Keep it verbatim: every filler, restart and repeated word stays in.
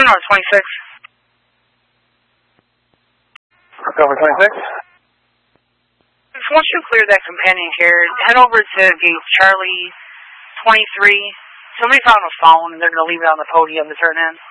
on twenty-six. Cover twenty-six. Once you clear that companion here, head over to gate Charlie twenty-three. Somebody found a phone and they're going to leave it on the podium to turn in.